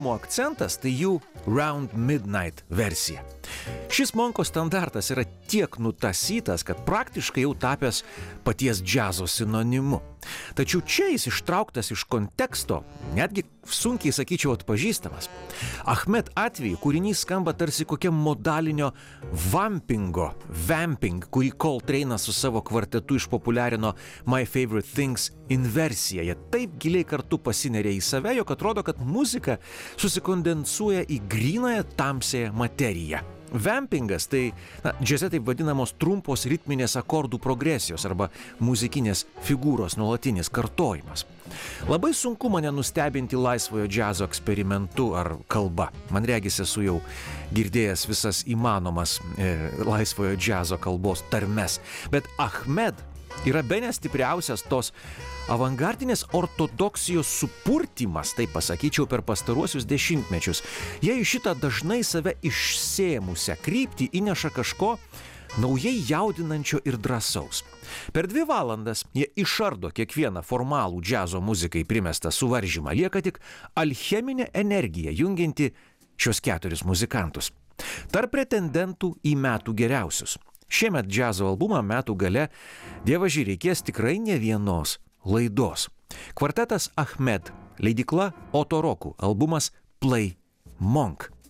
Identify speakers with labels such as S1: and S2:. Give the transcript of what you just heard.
S1: akcentas tai jų Round Midnight versija. Šis Monko standartas yra tiek nutasytas, kad praktiškai jau tapęs paties džiazo sinonimu. Tačiau čia jis ištrauktas iš konteksto, netgi sunkiai sakyčiau atpažįstamas. Ahmed atveju kūrinys skamba tarsi kokia modalinio vamping, kurį Coltrane'as su savo kvartetu išpopuliarino My Favorite Things inversiją. Jie taip giliai kartu pasineria į save, jog atrodo, kad muzika susikondensuoja į grynąją tamsiąją materiją. Vampingas tai džiaze taip vadinamos trumpos ritminės akordų progresijos arba muzikinės figūros nuolatinis kartojimas. Labai sunku mane nustebinti laisvojo džiazo eksperimentu ar kalba. Man regis esu jau girdėjęs visas įmanomas laisvojo džiazo kalbos tarmes. Bet Ahmed yra bene stipriausias tos avangardinės ortodoksijos supurtymas, taip pasakyčiau, per pastaruosius dešimtmečius. Jie į šitą dažnai save išsėmusią kryptį įneša kažko naujai jaudinančio ir drąsaus. Per 2 valandas jie išardo kiekvieną formalų džiazo muzikai primestą suvaržymą. Lieka tik alcheminė energija jungianti šios 4 muzikantus. Tarp pretendentų į metų geriausius. Šiemet džiazo albumą metų gale, dievaži, reikės tikrai ne vienos laidos. Kvartetas Ahmed, leidykla Otoroku, albumas Play Monk.